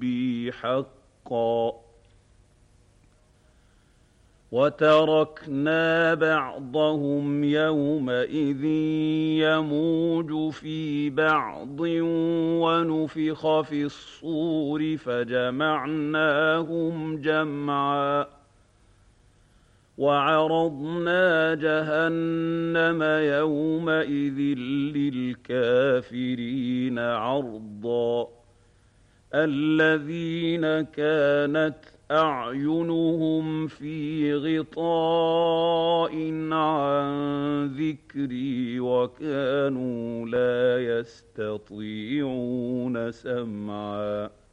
ربي حقا وتركنا بعضهم يومئذ يموج في بعض ونفخ في الصور فجمعناهم جمعا وعرضنا جهنم يومئذ للكافرين عرضا الذين كانت أعينهم في غطاء عن ذكري وكانوا لا يستطيعون سمعا